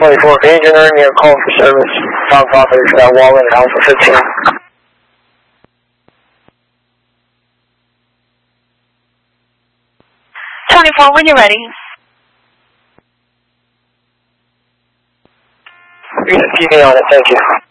24, agent earning your call for service. Found property for that wallet at Alpha 15. 24, when you're ready. You're going to TV on it, thank you.